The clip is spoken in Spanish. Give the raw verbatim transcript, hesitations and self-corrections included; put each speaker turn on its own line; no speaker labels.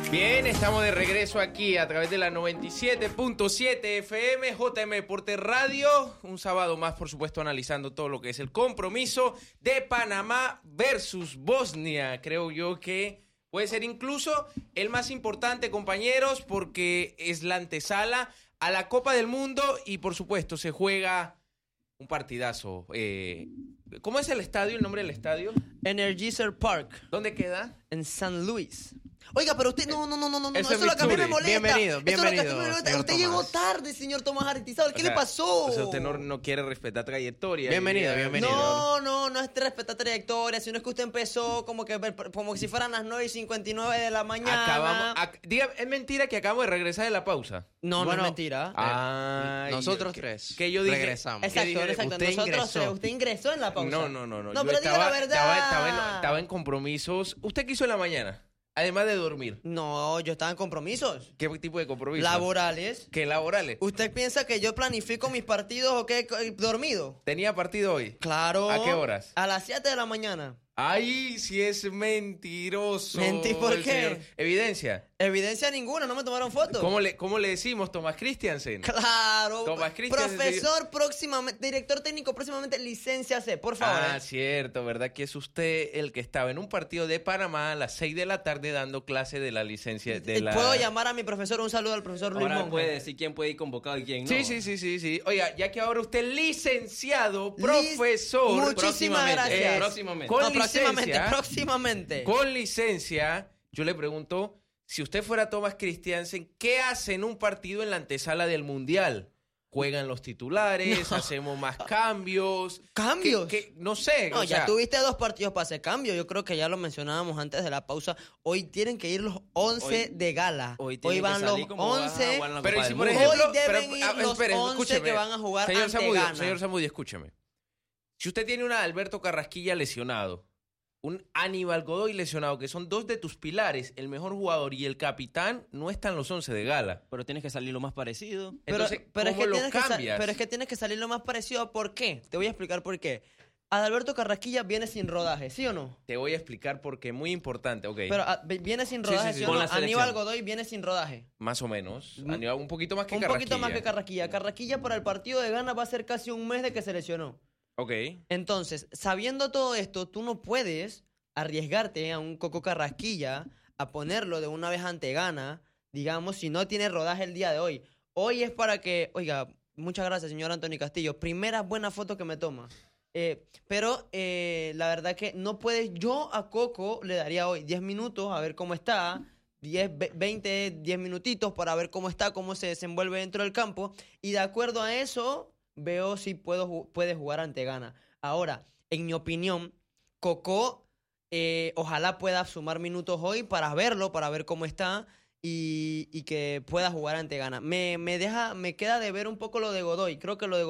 Bien, estamos de regreso aquí a través de la noventa y siete punto siete F M, J M Deporte Radio. Un sábado más, por supuesto, analizando todo lo que es el compromiso de Panamá versus Bosnia. Creo yo que puede ser incluso el más importante, compañeros, porque es la antesala a la Copa del Mundo y, por supuesto, se juega un partidazo. Eh, ¿Cómo es el estadio, el nombre del estadio?
Energizer Park.
¿Dónde queda?
En San Luis. Oiga, pero usted, no, no, no, no, no,
Eso
eso
es
es lo que a mí me
Missouri.
molesta.
Bienvenido, bienvenido,
Eso es lo que a mí me molesta.
señor
Usted
Tomás.
llegó tarde, señor Tomás Aristizábal. ¿Qué
O sea,
le pasó?
O sea, usted no, no quiere respetar trayectoria.
Bienvenido,
Y-
bienvenido.
No, no, no es respetar trayectoria, sino es que usted empezó como que como si fueran las nueve y cincuenta y nueve de la mañana.
Acabamos, ac- diga, es mentira que acabamos de regresar de la pausa.
No,
Bueno,
no es mentira.
Ay,
nosotros
que-
tres
que yo dije-
regresamos.
¿Qué
Exacto,
dije?
exacto.
Usted
Nosotros,
ingresó.
eh, usted ingresó en la pausa.
No, no, no, no.
No,
Yo
pero diga
estaba,
la verdad.
Estaba, estaba en, estaba en compromisos. ¿Usted qué hizo en la mañana? Además de dormir.
No, yo estaba en compromisos
¿Qué tipo de compromisos?
laborales.
¿Qué laborales?
¿Usted piensa que yo planifico mis partidos o qué? ¿Dormido?
¿Tenía partido hoy?
Claro.
¿A qué horas?
A las siete de la mañana.
Ay, si es mentiroso.
Menti- ¿por
el
qué?
señor. Evidencia.
Evidencia ninguna, no me tomaron fotos.
¿Cómo le, ¿Cómo le decimos, Tomás Christiansen?
Claro.
Tomás Christiansen.
Profesor próximamente, director técnico próximamente, licencia C, por favor.
Ah,
eh.
cierto, ¿verdad? Que es usted el que estaba en un partido de Panamá a las seis de la tarde dando clase de la licencia de
Eh,
la...
¿Puedo llamar a mi profesor? Un saludo al profesor Luis
Ahora
Monge.
puede decir quién puede ir convocado y quién no.
Sí, sí, sí, sí, sí. Oiga, ya que ahora usted es licenciado,
Lic-
profesor...
Muchísimas
próximamente,
gracias.
eh,
próximamente.
Con
No, próximamente,
licencia.
próximamente.
Con licencia, yo le pregunto, si usted fuera Tomás Christiansen, ¿qué hace en un partido en la antesala del Mundial? ¿Juegan los titulares?
No.
¿Hacemos más cambios?
¿Cambios?
¿Qué- qué- no sé.
No,
o
ya
sea,
tuviste dos partidos para hacer cambio. Yo creo que ya lo mencionábamos antes de la pausa. Hoy tienen que ir los once
Hoy-
de gala.
Hoy, tienen
van
que salir
los
como van a
once.
jugar en la
Pero
Copa
y si
del
por
Mundo.
ejemplo...
Hoy deben
pero,
ir
ah,
los
espere,
once
escúcheme.
que van a jugar
señor
ante
Zamudio,
Ghana.
Señor Zamudio, escúcheme. Si usted tiene un Alberto Carrasquilla lesionado, un Aníbal Godoy lesionado, que son dos de tus pilares, el mejor jugador y el capitán, no están los once de gala.
Pero tienes que salir lo más parecido.
Pero,
Entonces,
pero es
¿cómo
que
lo
tienes que sa-
cambias?
pero es que tienes que salir lo más parecido. ¿Por qué? Te voy a explicar por qué. Adalberto Carrasquilla viene sin rodaje, ¿sí o no?
Te voy a explicar porque muy importante, ok.
Pero ah, vi- viene sin
Sí,
rodaje,
sí,
¿sí,
sí.
o
Con
no?
la selección.
Aníbal Godoy viene sin rodaje.
Más o menos.
Mm.
Aníbal, un poquito más que
Un
Carrasquilla.
poquito más que Carrasquilla. Carrasquilla para el partido de Ghana va a ser casi un mes de que se lesionó.
Ok.
Entonces, sabiendo todo esto, tú no puedes arriesgarte a un Coco Carrasquilla a ponerlo de una vez ante Ghana, digamos, si no tiene rodaje el día de hoy. Hoy es para que, oiga, muchas gracias, señor Anthony Castillo. Primera buena foto que me toma. Eh, pero eh, la verdad que no puedes, yo a Coco le daría hoy diez minutos a ver cómo está, diez, ve- veinte, diez minutitos para ver cómo está, cómo se desenvuelve dentro del campo, y de acuerdo a eso veo si puedo, ju- puede jugar ante Ghana. Ahora, en mi opinión, Coco eh, ojalá pueda sumar minutos hoy para verlo, para ver cómo está y, y que pueda jugar ante Ghana. Me, me deja, me queda de ver un poco lo de Godoy. Creo que lo de Godoy